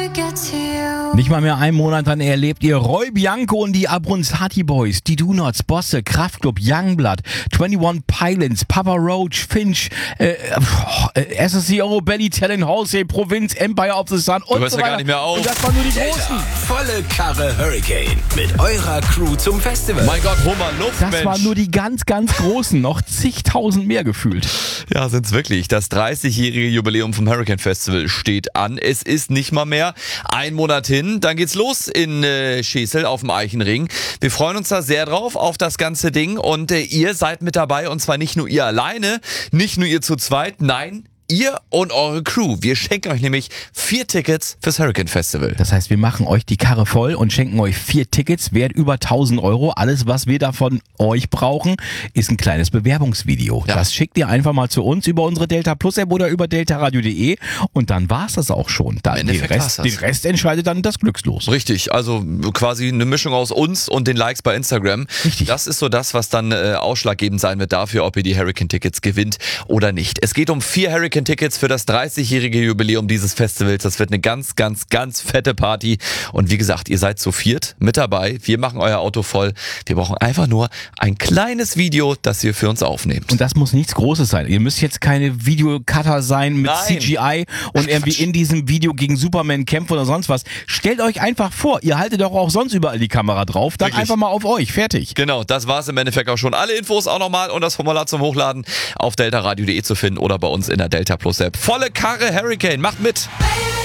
Nicht mal mehr einen Monat, dann erlebt ihr Roy Bianco und die Abronzati Boys, die Do-Nots, Bosse, Kraftklub, Youngblood, 21 Pilots, Papa Roach, Finch, SSCO, Belly, Talent, Halsey, Provinz, Empire of the Sun und du hörst so ja weiter. gar nicht mehr auf. Und das waren nur die Großen. Volle Karre Hurricane mit eurer Crew zum Festival. Mein Gott, hol mal Luft, Das Mensch. waren nur die ganz, ganz Großen, noch zigtausend mehr gefühlt. Ja, sind's wirklich. Das 30-jährige Jubiläum vom Hurricane Festival steht an. Es ist nicht mal mehr ein Monat hin. Dann geht's los in Schesel auf dem Eichenring. Wir freuen uns da sehr drauf, auf das ganze Ding. Und ihr seid mit dabei. Und zwar nicht nur ihr alleine, nicht nur ihr zu zweit, nein, ihr und eure Crew. Wir schenken euch nämlich 4 Tickets fürs Hurricane Festival. Das heißt, wir machen euch die Karre voll und schenken euch 4 Tickets, wert über 1.000 Euro. Alles, was wir davon euch brauchen, ist ein kleines Bewerbungsvideo. Ja. Das schickt ihr einfach mal zu uns über unsere Delta Plus App oder über deltaradio.de und dann war's das auch schon. Da, den Endeffekt war's das. Rest entscheidet dann das Glückslos. Richtig, also quasi eine Mischung aus uns und den Likes bei Instagram. Richtig. Das ist so das, was dann ausschlaggebend sein wird dafür, ob ihr die Hurricane-Tickets gewinnt oder nicht. Es geht um 4 Hurricane-Tickets für das 30-jährige Jubiläum dieses Festivals. Das wird eine ganz, ganz, ganz fette Party. Und wie gesagt, ihr seid zu 4 mit dabei. Wir machen euer Auto voll. Wir brauchen einfach nur ein kleines Video, das ihr für uns aufnehmt. Und das muss nichts Großes sein. Ihr müsst jetzt keine Videocutter sein mit Nein. CGI und irgendwie in diesem Video gegen Superman kämpfen oder sonst was. Stellt euch einfach vor, ihr haltet doch auch sonst überall die Kamera drauf. Dann Wirklich? einfach mal auf euch. Fertig. Genau, das war's im Endeffekt auch schon. Alle Infos auch nochmal und das Formular zum Hochladen auf deltaradio.de zu finden oder bei uns in der Delta Plus App. Volle Karre Hurricane, macht mit! Baby,